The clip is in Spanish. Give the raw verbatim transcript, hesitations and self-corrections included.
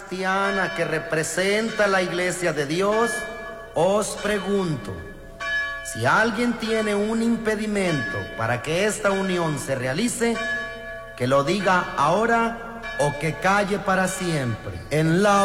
cristiana que representa la Iglesia de Dios, os pregunto, si alguien tiene un impedimento para que esta unión se realice, que lo diga ahora o que calle para siempre. En la